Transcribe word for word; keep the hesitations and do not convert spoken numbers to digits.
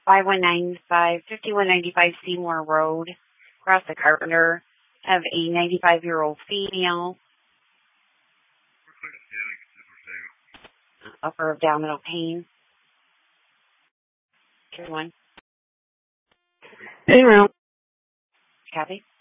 five one nine five, five one nine five Seymour Road, across the Carpenter. Have a ninety-five-year-old female. Upper abdominal pain. Good one. Hey, Ron. Kathy?